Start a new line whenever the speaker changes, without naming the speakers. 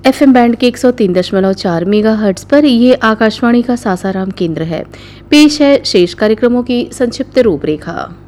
FM band के 103.4 megahertz पर ये आकाशवाणी का सासाराम केंद्र है। पेश है शेष कार्यक्रमों की संक्षिप्त रूपरेखा।